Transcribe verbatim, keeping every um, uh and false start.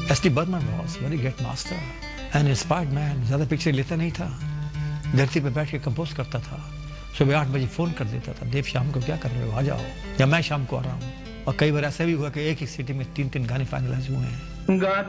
S D Burman was very great master and inspired man. ज़्यादा picture लेता नहीं था, धरती पे बैठ के कंपोज करता था। सुबह आठ बजे फ़ोन कर देता था, देव शाम को क्या कर रहे हो, आ जाओ, या मैं शाम को आ रहा हूँ। और कई बार ऐसा भी हुआ कि एक ही सिटी में तीन तीन गाने फाइनलाइज हुए हैं।